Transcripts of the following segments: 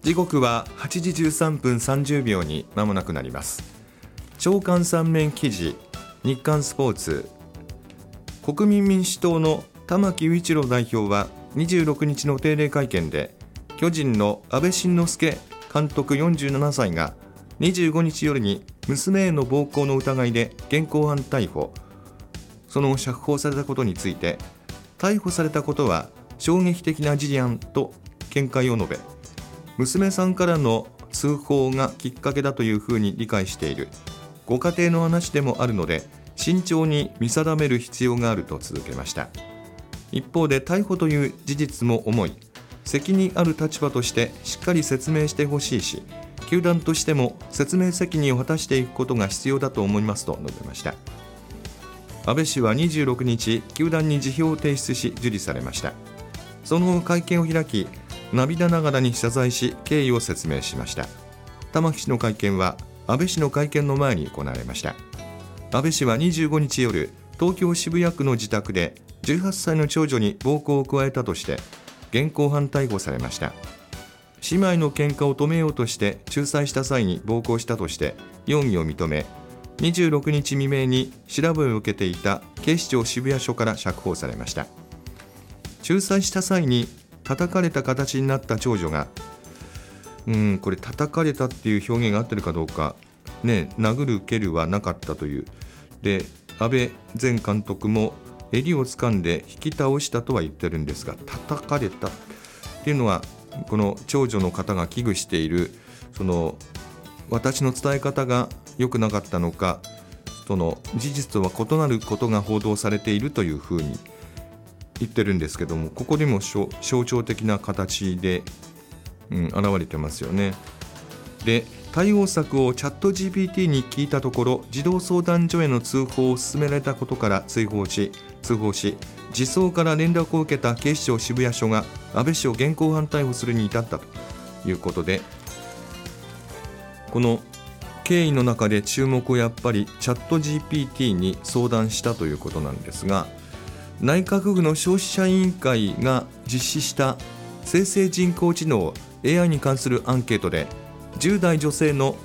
時刻は8時13分30秒に間もなくなります。朝刊三面記事、日刊スポーツ。国民民主党の玉木雄一郎代表は26日の定例会見で、巨人の阿部慎之助監督47歳が25日夜に娘への暴行の疑いで現行犯逮捕、その後釈放されたことについて、逮捕されたことは衝撃的な事案と見解を述べ、娘さんからの通報がきっかけだというふうに理解している、ご家庭の話でもあるので慎重に見定める必要があると続けました。一方で、逮捕という事実も重い、責任ある立場としてしっかり説明してほしいし、球団としても説明責任を果たしていくことが必要だと思いますと述べました。安倍氏は26日、球団に辞表を提出し受理されました。その後会見を開き、涙ながらに謝罪し経緯を説明しました。玉木氏の会見は安倍氏の会見の前に行われました。安倍氏は25日夜、東京渋谷区の自宅で18歳の長女に暴行を加えたとして現行犯逮捕されました。姉妹の喧嘩を止めようとして仲裁した際に暴行したとして容疑を認め、26日未明に調べを受けていた警視庁渋谷署から釈放されました。仲裁した際に叩かれた形になった長女が、これ叩かれたっていう表現が合ってるかどうかね、殴る蹴るはなかったという。で、安倍前監督も襟を掴んで引き倒したとは言ってるんですが、叩かれたっていうのはこの長女の方が危惧している、その私の伝え方が良くなかったのか、その事実とは異なることが報道されているというふうに言ってるんですけども、ここでも象徴的な形で、現れてますよね。で、対応策をチャット GPT に聞いたところ、児童相談所への通報を勧められたことから通報し、児相から連絡を受けた警視庁渋谷署が安倍氏を現行犯逮捕するに至ったということで、この経緯の中で注目をやっぱりチャット GPT に相談したということなんですが、内閣府の消費者委員会が実施した生成人工知能 AI に関するアンケートで、10代女性の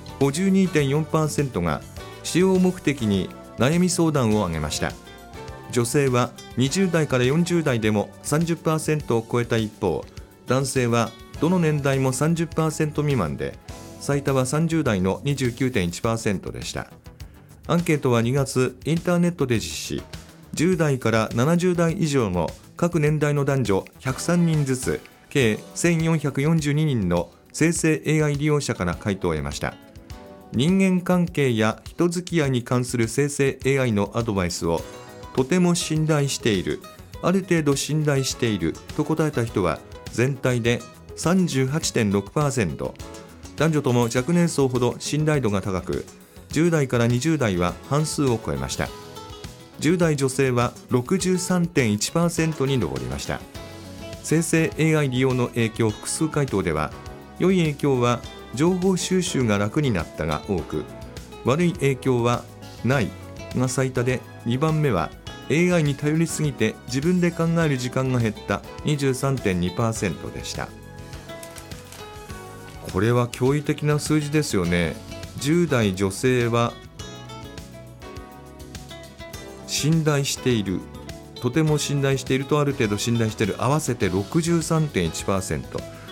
52.4% が使用目的に悩み相談を挙げました。女性は20代から40代でも 30% を超えた一方、男性はどの年代も 30% 未満で、最多は30代の 29.1% でした。アンケートは2月インターネットで実施、10代から70代以上の各年代の男女103人ずつ、計1442人の生成 AI 利用者から回答を得ました。人間関係や人付き合いに関する生成 AI のアドバイスをとても信頼している、ある程度信頼していると答えた人は全体で 38.6%、男女とも若年層ほど信頼度が高く、10代から20代は半数を超えました。10代女性は 63.1% に上りました。生成 AI 利用の影響複数回答では、良い影響は情報収集が楽になったが多く、悪い影響はないが最多で、2番目は AI に頼りすぎて自分で考える時間が減った 23.2% でした。これは驚異的な数字ですよね。10代女性は信頼している、とても信頼しているとある程度信頼している、合わせて 63.1%。